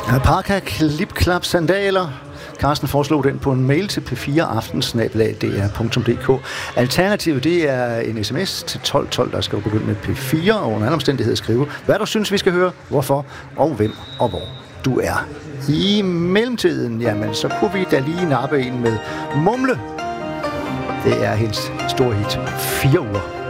Parka, klip-klap, sandaler. Carsten foreslog den på en mail til p4aften@dr.dk. Alternativet, det er en sms til 1212, der skal begynde med P4, og under alle omstændigheder skrive, hvad du synes, vi skal høre, hvorfor, og hvem og hvor du er. I mellemtiden, jamen, så kunne vi da lige nappe en med Mumle. Det er hendes store hit. 4 uger.